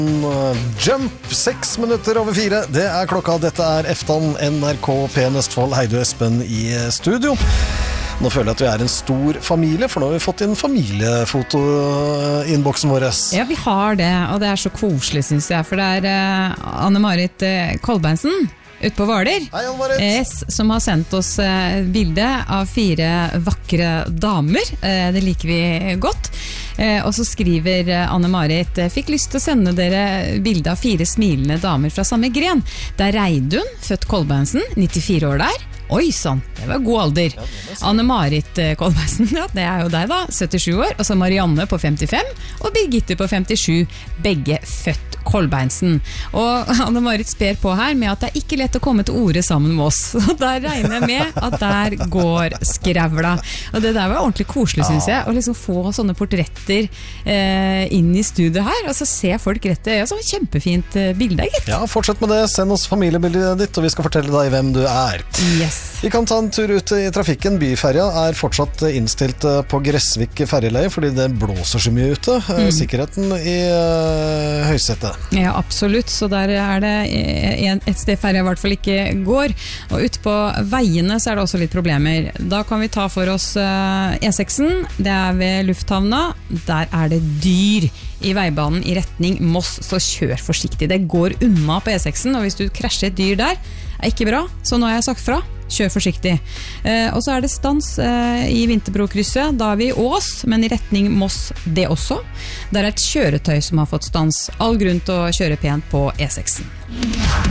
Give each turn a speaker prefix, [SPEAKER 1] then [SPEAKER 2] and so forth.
[SPEAKER 1] Jump, 4:06. Det klokka, dette Eftan, NRK P1 Østfold, Heidi og Espen i studio. Nå føler jeg at vi en stor familie, for nå har vi fått inn familiefoto i innboksen vår.
[SPEAKER 2] Ja, vi har det, og det så koselig, synes jeg, for det Anne-Marit Kolbeinsen ute på Hvaler.
[SPEAKER 1] Hei, Anne-Marit.
[SPEAKER 2] Som har sendt oss bilde av 4 vakre damer. Det liker vi godt. Og så skriver Anne-Marit: fikk lyst til å sende dere bilde av 4 smilende damer fra samme gren. Det Reidun, født Kolbeinsen, 94 år der. Oi, sånn, det var god alder. Anne-Marit Kolbeinsen, ja, det jo deg da, 77 år, og så Marianne på 55, og Birgitte på 57, begge født Kolbeinsen. Og Anne-Marit sper på her med at det ikke lett å komme til orde sammen med oss. Så der regner jeg med at der går skravla. Og det der var ordentlig koselig, synes jeg, å liksom få sånne portretter inn i studiet her, og så ser folk rett i øya, så kjempefint bilde, gitt.
[SPEAKER 1] Ja, fortsett med det. Send oss familiebildet ditt, og vi skal fortelle deg hvem du
[SPEAKER 2] Yes.
[SPEAKER 1] Vi kan ta en tur ut i trafikken. Byferja fortsatt innstilt på Gressvik ferjeleie, fordi det blåser så mye ute. Sikkerheten i høysetet.
[SPEAKER 2] Ja, absolutt. Så der det et sted ferja i hvert fall ikke går. Og ute på veiene så det også litt problemer. Da kan vi ta for oss E6-en. Det ved lufthavna. Der det dyr i veibanen i retning Moss, så kjør forsiktig. Det går unna på E6-en, og hvis du krasjer et dyr der, ikke bra. Så nå har jeg sagt fra. Kjør forsiktig. Og så det stans i Vinterbrokrysset. Da vi i Ås, men i retning Moss det også. Der et kjøretøy som har fått stans. All grunn til å kjøre pent på E6-en.